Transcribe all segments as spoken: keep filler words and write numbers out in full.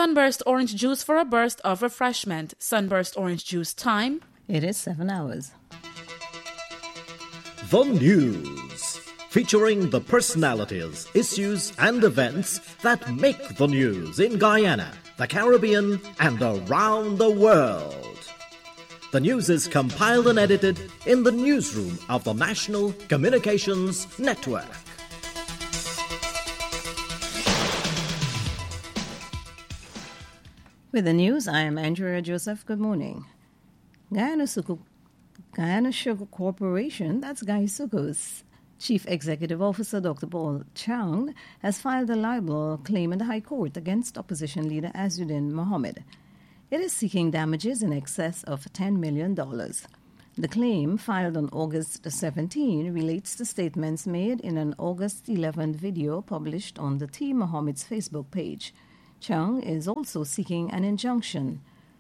Sunburst orange juice for a burst of refreshment. Sunburst orange juice time. It is seven hours. The News, featuring the personalities, issues and events that make the news in Guyana, the Caribbean and around the world. The news is compiled and edited in the newsroom of the National Communications Network. With the news, I am Andrea Joseph. Good morning. Guyana, Suku, Guyana Sugar Corporation, that's GuySuco's Chief Executive Officer Doctor Paul Chang, has filed a libel claim in the High Court against opposition leader Azuddin Mohammed. It is seeking damages in excess of ten million dollars. The claim, filed on August seventeenth, relates to statements made in an August eleventh video published on the T. Mohammed's Facebook page. Chang is also seeking an injunction,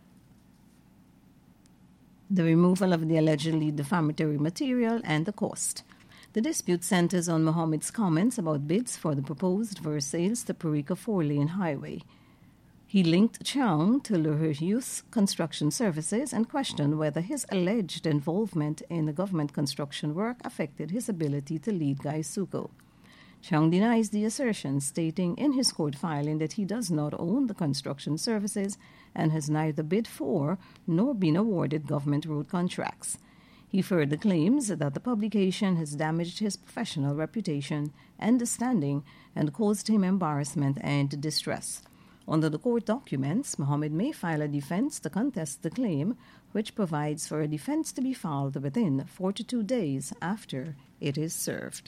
the removal of the allegedly defamatory material, and the cost. The dispute centers on Mohammed's comments about bids for the proposed Versailles to Parika four-lane highway. He linked Chang to L'Heureuse Construction Services and questioned whether his alleged involvement in the government construction work affected his ability to lead GuySuco. Chang denies the assertion, stating in his court filing that he does not own the construction services and has neither bid for nor been awarded government road contracts. He further claims that the publication has damaged his professional reputation and standing and caused him embarrassment and distress. Under the court documents, Mohammed may file a defense to contest the claim, which provides for a defense to be filed within forty-two days after it is served.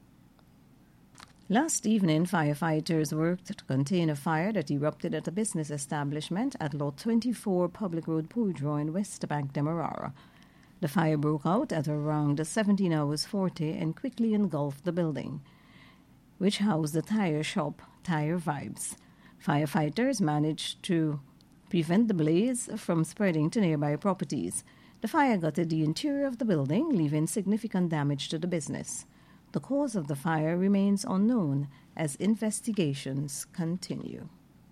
Last evening, firefighters worked to contain a fire that erupted at a business establishment at Lot twenty-four Public Road, Poudre in West Bank, Demerara. The fire broke out at around seventeen hours forty and quickly engulfed the building, which housed the tire shop, Tire Vibes. Firefighters managed to prevent the blaze from spreading to nearby properties. The fire gutted the interior of the building, leaving significant damage to the business. The cause of the fire remains unknown as investigations continue.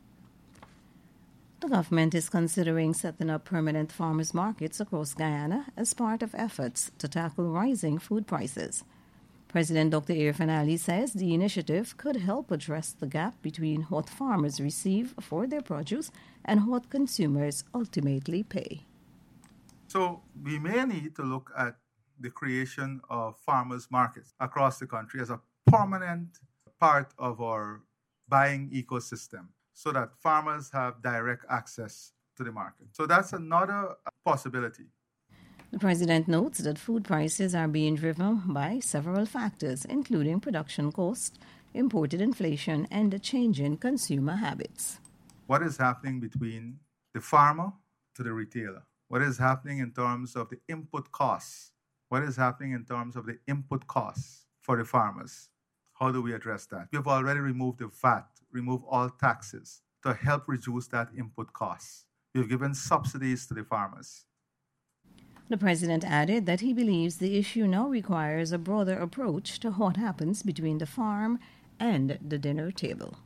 The government is considering setting up permanent farmers' markets across Guyana as part of efforts to tackle rising food prices. President Doctor Irfan Ali says the initiative could help address the gap between what farmers receive for their produce and what consumers ultimately pay. So we may need to look at the creation of farmers' markets across the country as a permanent part of our buying ecosystem so that farmers have direct access to the market. So that's another possibility. The president notes that food prices are being driven by several factors, including production cost, imported inflation, and the change in consumer habits. What is happening between the farmer to the retailer? What is happening in terms of the input costs? What is happening in terms of the input costs for the farmers? How do we address that? We've already removed the V A T, removed all taxes to help reduce that input costs. We've given subsidies to the farmers. The president added that he believes the issue now requires a broader approach to what happens between the farm and the dinner table.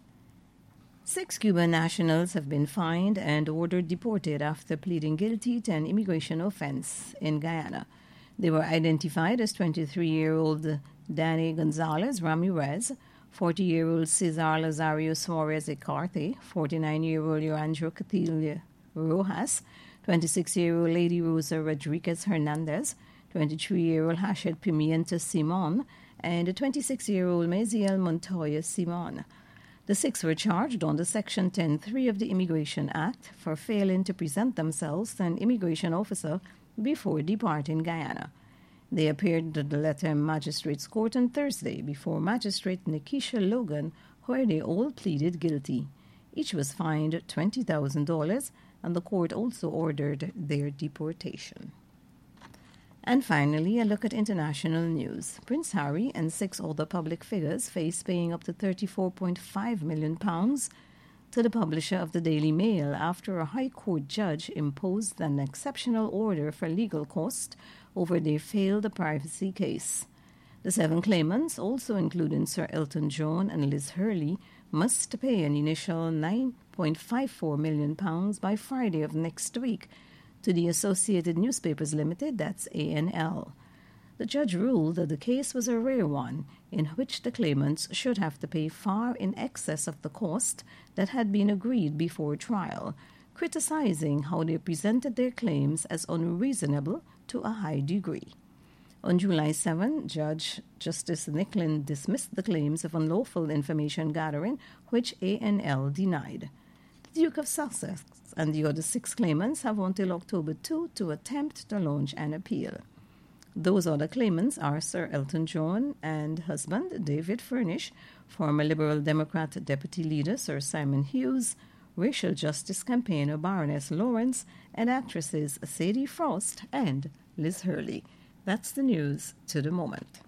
Six Cuban nationals have been fined and ordered deported after pleading guilty to an immigration offense in Guyana. They were identified as twenty-three-year-old Danny Gonzalez Ramirez, forty-year-old Cesar Lazario Suarez Ecarte, forty-nine-year-old Joandro Catilia Rojas, twenty-six-year-old Lady Rosa Rodriguez Hernandez, twenty-three-year-old Hashed Pimienta Simon, and twenty-six-year-old Maziel Montoya Simon. The six were charged under Section ten three of the Immigration Act for failing to present themselves to an immigration officer before departing Guyana. They appeared at the Lethem Magistrates Court on Thursday before Magistrate Nikisha Logan, where they all pleaded guilty. Each was fined twenty thousand dollars, and the court also ordered their deportation. And finally, a look at international news. Prince Harry and six other public figures face paying up to thirty-four point five million pounds to the publisher of the Daily Mail after a High Court judge imposed an exceptional order for legal costs over their failed privacy case. The seven claimants, also including Sir Elton John and Liz Hurley, must pay an initial nine point five four million pounds by Friday of next week to the Associated Newspapers Limited, that's A N L. The judge ruled that the case was a rare one, in which the claimants should have to pay far in excess of the cost that had been agreed before trial, criticizing how they presented their claims as unreasonable to a high degree. On July seventh, Judge Justice Nicklin dismissed the claims of unlawful information gathering, which A N L denied. The Duke of Sussex and the other six claimants have until October second to attempt to launch an appeal. Those other claimants are Sir Elton John and husband David Furnish, former Liberal Democrat Deputy Leader Sir Simon Hughes, racial justice campaigner Baroness Lawrence, and actresses Sadie Frost and Liz Hurley. That's the news to the moment.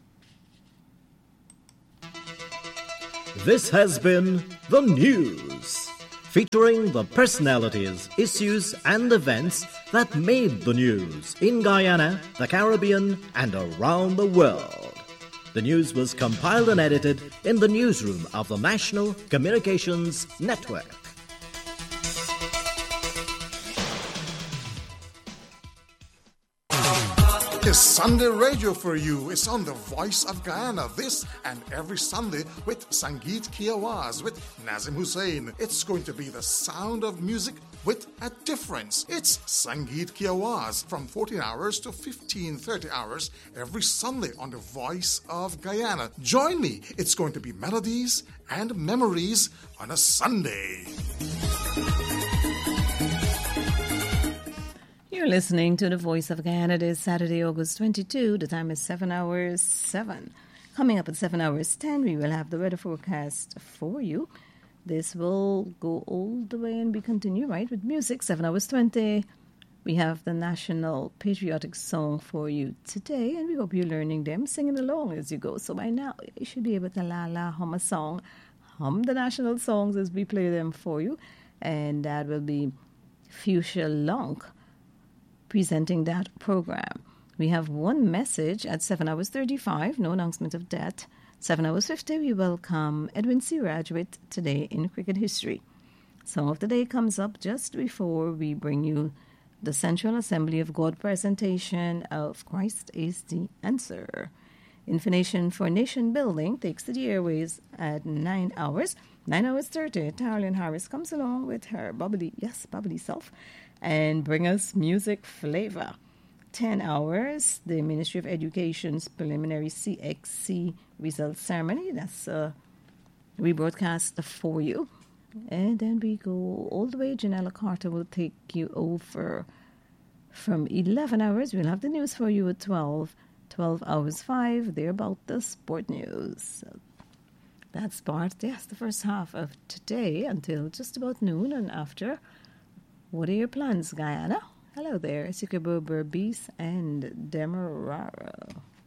This has been The News, featuring the personalities, issues, and events that made the news in Guyana, the Caribbean, and around the world. The news was compiled and edited in the newsroom of the National Communications Network. It's Sunday radio for you. It's on the Voice of Guyana this and every Sunday with Sangeet Kiawaz, with Nazim Hussain. It's going to be the sound of music with a difference. It's Sangeet Kiawaz from fourteen hours to fifteen thirty hours every Sunday on the Voice of Guyana. Join me. It's going to be melodies and memories on a Sunday. You're listening to the Voice of Guyana. It is Saturday, August twenty-second. The time is seven hours seven. Coming up at seven hours ten, we will have the weather forecast for you. This will go all the way and we continue, right, with music. seven hours twenty. We have the national patriotic song for you today, and we hope you're learning them, singing along as you go. So by now, you should be able to la la hum a song, hum the national songs as we play them for you. And that will be Fuchsia Lonk presenting that program. We have one message at seven hours thirty-five, no announcement of that. seven hours fifty, we welcome Edwin Siraj with Today in Cricket History. Song of the Day comes up just before we bring you the Central Assembly of God presentation of Christ is the Answer. Information for Nation Building takes to the airways at nine hours. nine hours thirty, Tarlyn Harris comes along with her bubbly, yes, bubbly self, and bring us music flavor. ten hours, the Ministry of Education's preliminary C X C results ceremony. That's a rebroadcast for you. And then we go all the way. Janella Carter will take you over from eleven hours. We'll have the news for you at twelve. twelve hours five, they're about the sport news. So that's part, yes, the first half of today until just about noon and after. What are your plans, Guyana? Hello there, Sikabo Berbice and Demerara.